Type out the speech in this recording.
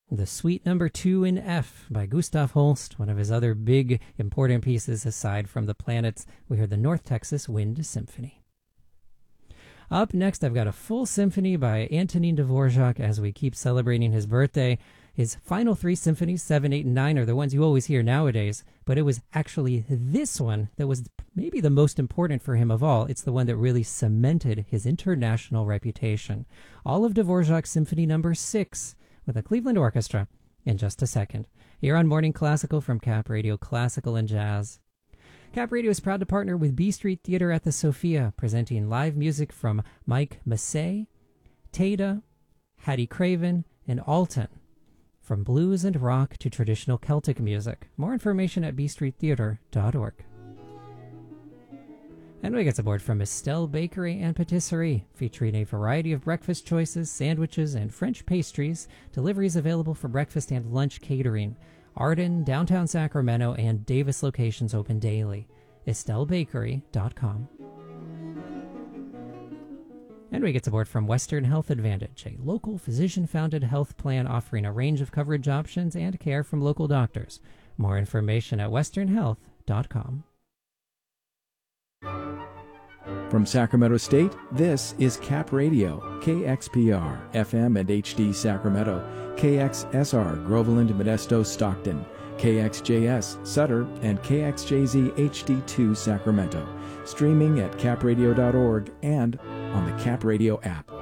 The Suite Number 2 in F by Gustav Holst, one of his other big, important pieces aside from the planets. We heard the North Texas Wind Symphony. Up next, I've got a full symphony by Antonin Dvorak as we keep celebrating his birthday. His final three symphonies, 7, 8, and 9, are the ones you always hear nowadays, but it was actually this one that was maybe the most important for him of all. It's the one that really cemented his international reputation. All of Dvorak's Symphony Number 6 with a Cleveland Orchestra in just a second. Here on Morning Classical from Cap Radio Classical and Jazz. Cap Radio is proud to partner with B Street Theater at the Sophia, presenting live music from Mike Massey, Teda, Hattie Craven, and Alton. From blues and rock to traditional Celtic music. More information at bstreettheater.org. And we get aboard from Estelle Bakery and Patisserie, featuring a variety of breakfast choices, sandwiches, and French pastries. Deliveries available for breakfast and lunch catering. Arden, downtown Sacramento, and Davis locations open daily. EstelleBakery.com. And we get aboard from Western Health Advantage, a local physician-founded health plan offering a range of coverage options and care from local doctors. More information at westernhealth.com. From Sacramento State, this is Cap Radio, KXPR, FM and HD Sacramento, KXSR, Groveland, Modesto, Stockton, KXJS, Sutter, and KXJZ HD2 Sacramento. Streaming at capradio.org and on the Cap Radio app.